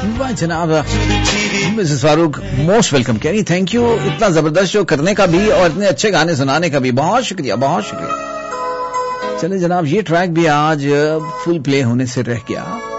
वाह जनाब, Mrs Farooq most welcome. Kenny thank you, इतना जबरदस्त शो करने का भी और इतने अच्छे गाने सुनाने का भी बहुत शुक्रिया, बहुत शुक्रिया। चले जनाब, ये ट्रैक भी आज फुल प्ले होने से रह गया।